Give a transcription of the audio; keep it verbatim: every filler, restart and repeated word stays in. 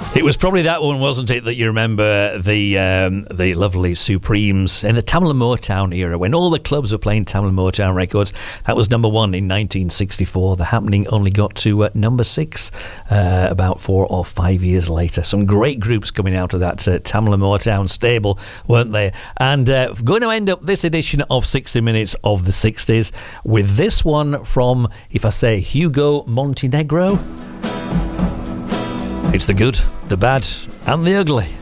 It was probably that one, wasn't it, that you remember the um, the lovely Supremes in the Tamla Motown era when all the clubs were playing Tamla Motown records. That was number one in nineteen sixty-four. The Happening only got to uh, number six uh, about four or five years later. Some great groups coming out of that uh, Tamla Motown stable, weren't they? And uh, going to end up this edition of sixty minutes of the sixties with this one from, if I say, Hugo Montenegro. It's the good, the bad, and the ugly.